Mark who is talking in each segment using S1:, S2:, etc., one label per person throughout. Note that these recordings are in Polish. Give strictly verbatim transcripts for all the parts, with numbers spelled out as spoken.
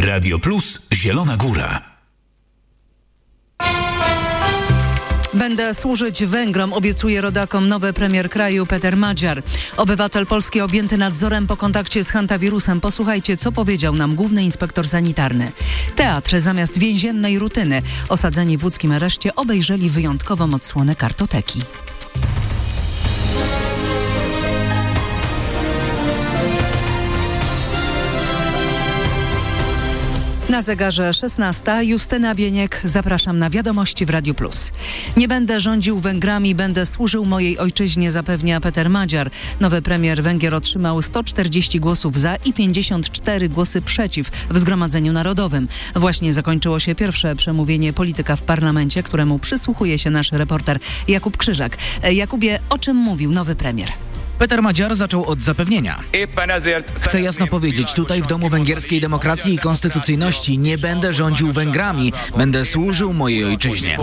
S1: Radio Plus Zielona Góra.
S2: Będę służyć Węgrom, obiecuje rodakom nowy premier kraju Peter Magyar. Obywatel polski objęty nadzorem po kontakcie z hantawirusem. Posłuchajcie, co powiedział nam główny inspektor sanitarny. Teatr zamiast więziennej rutyny. Osadzeni w łódzkim areszcie obejrzeli wyjątkową odsłonę kartoteki. Na zegarze szesnasta. Justyna Bieniek. Zapraszam na Wiadomości w Radiu Plus. Nie będę rządził Węgrami, będę służył mojej ojczyźnie, zapewnia Peter Magyar. Nowy premier Węgier otrzymał sto czterdzieści głosów za i pięćdziesiąt cztery głosy przeciw w Zgromadzeniu Narodowym. Właśnie zakończyło się pierwsze przemówienie polityka w parlamencie, któremu przysłuchuje się nasz reporter Jakub Krzyżak. Jakubie, o czym mówił nowy premier?
S3: Peter Magyar zaczął od zapewnienia. Chcę jasno powiedzieć, tutaj w Domu Węgierskiej Demokracji i Konstytucyjności nie będę rządził Węgrami, będę służył mojej ojczyźnie.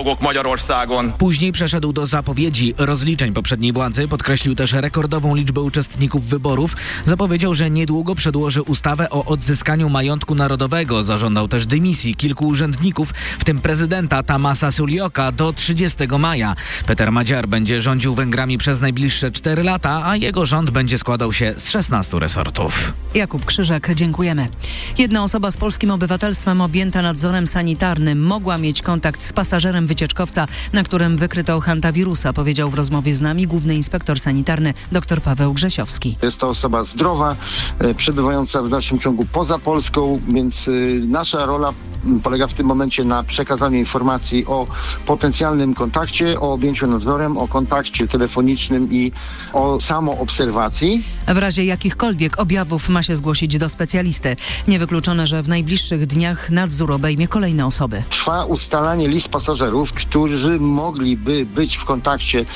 S3: Później przeszedł do zapowiedzi rozliczeń poprzedniej władzy, podkreślił też rekordową liczbę uczestników wyborów, zapowiedział, że niedługo przedłoży ustawę o odzyskaniu majątku narodowego, zażądał też dymisji kilku urzędników, w tym prezydenta Tamasa Sulioka do trzydziestego maja. Peter Magyar będzie rządził Węgrami przez najbliższe cztery lata, a jego rząd będzie składał się z szesnastu resortów.
S2: Jakub Krzyżak, dziękujemy. Jedna osoba z polskim obywatelstwem objęta nadzorem sanitarnym mogła mieć kontakt z pasażerem wycieczkowca, na którym wykryto hantawirusa, powiedział w rozmowie z nami główny inspektor sanitarny dr Paweł Grzesiowski.
S4: Jest to osoba zdrowa, przebywająca w dalszym ciągu poza Polską, więc nasza rola polega w tym momencie na przekazaniu informacji o potencjalnym kontakcie, o objęciu nadzorem, o kontakcie telefonicznym i o samoobserwacji.
S2: W razie jakichkolwiek objawów ma się zgłosić do specjalisty. Niewykluczone, że w najbliższych dniach nadzór obejmie kolejne osoby.
S4: Trwa ustalanie list pasażerów, którzy mogliby być w kontakcie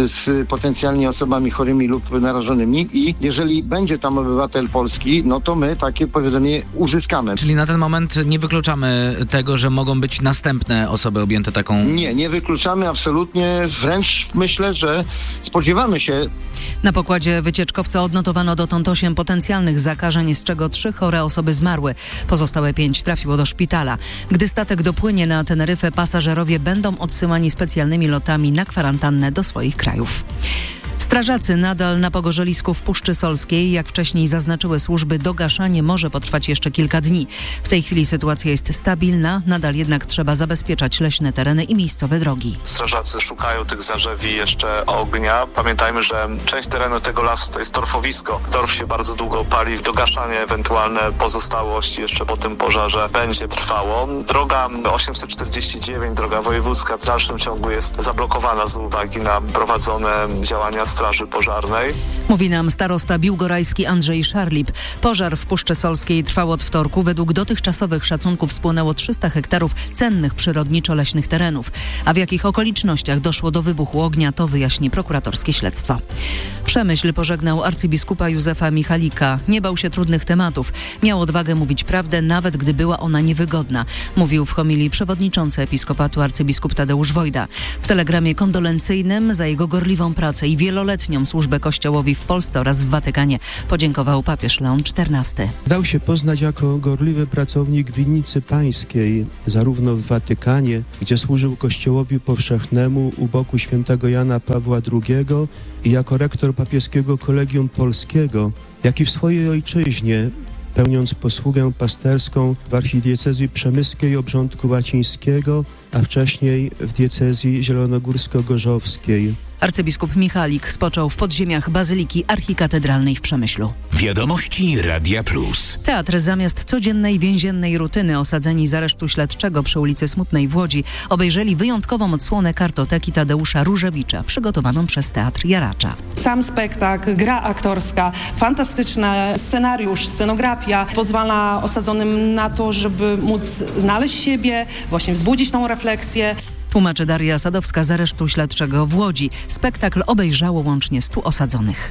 S4: z potencjalnie osobami chorymi lub narażonymi i jeżeli będzie tam obywatel polski, no to my takie powiadomienie uzyskamy.
S3: Czyli na ten moment nie wykluczamy tego, że mogą być następne osoby objęte taką...
S4: Nie, nie wykluczamy absolutnie, wręcz myślę, że spodziewamy się.
S2: Na pokładzie wycieczkowca odnotowano dotąd osiem potencjalnych zakażeń, z czego trzy chore osoby zmarły. Pozostałe pięć trafiło do szpitala. Gdy statek dopłynie na Teneryfę, pasażerowie będą odsyłani specjalnymi lotami na kwarantannę do swoich krajów. Strażacy nadal na pogorzelisku w Puszczy Solskiej. Jak wcześniej zaznaczyły służby, dogaszanie może potrwać jeszcze kilka dni. W tej chwili sytuacja jest stabilna, nadal jednak trzeba zabezpieczać leśne tereny i miejscowe drogi.
S5: Strażacy szukają tych zarzewi jeszcze ognia. Pamiętajmy, że część terenu tego lasu to jest torfowisko. Torf się bardzo długo pali. Dogaszanie, ewentualne pozostałości jeszcze po tym pożarze będzie trwało. Droga osiemset czterdzieści dziewięć, droga wojewódzka, w dalszym ciągu jest zablokowana z uwagi na prowadzone działania Straży Pożarnej.
S2: Mówi nam starosta biłgorajski Andrzej Szarlip. Pożar w Puszczy Solskiej trwał od wtorku. Według dotychczasowych szacunków spłonęło trzysta hektarów cennych przyrodniczo-leśnych terenów. A w jakich okolicznościach doszło do wybuchu ognia, to wyjaśni prokuratorskie śledztwo. Przemyśl pożegnał arcybiskupa Józefa Michalika. Nie bał się trudnych tematów. Miał odwagę mówić prawdę, nawet gdy była ona niewygodna. Mówił w homilii przewodniczący episkopatu arcybiskup Tadeusz Wojda. W telegramie kondolencyjnym za jego gorliwą pracę i wieloletnią służbę Kościołowi w Polsce oraz w Watykanie podziękował papież Leon czternasty.
S6: Dał się poznać jako gorliwy pracownik winnicy pańskiej, zarówno w Watykanie, gdzie służył Kościołowi powszechnemu u boku świętego Jana Pawła drugiego i jako rektor papieskiego Kolegium Polskiego, jak i w swojej ojczyźnie, pełniąc posługę pasterską w archidiecezji przemyskiej obrządku łacińskiego, a wcześniej w diecezji zielonogórsko-gorzowskiej.
S2: Arcybiskup Michalik spoczął w podziemiach Bazyliki Archikatedralnej w Przemyślu.
S1: Wiadomości Radia Plus.
S2: Teatr zamiast codziennej więziennej rutyny osadzeni z aresztu śledczego przy ulicy Smutnej w Łodzi obejrzeli wyjątkową odsłonę kartoteki Tadeusza Różewicza, przygotowaną przez Teatr Jaracza.
S7: Sam spektakl, gra aktorska, fantastyczny scenariusz, scenografia pozwala osadzonym na to, żeby móc znaleźć siebie, właśnie wzbudzić tą refleksję.
S2: Tłumaczy Daria Sadowska z aresztu śledczego w Łodzi. Spektakl obejrzało łącznie stu osadzonych.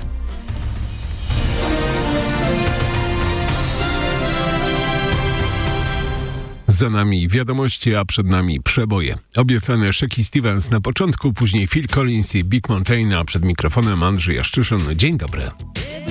S8: Za nami wiadomości, a przed nami przeboje. Obiecane Shaky Stevens na początku, później Phil Collins i Big Mountain, a przed mikrofonem Andrzej Jaszczyszyn. Dzień dobry.